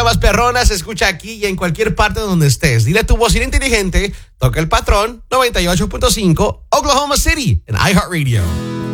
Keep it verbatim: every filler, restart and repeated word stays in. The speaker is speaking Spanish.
más perrona se escucha aquí y en cualquier parte donde estés. Dile a tu bocina inteligente, toca el patrón noventa y ocho punto cinco Oklahoma City en iHeartRadio.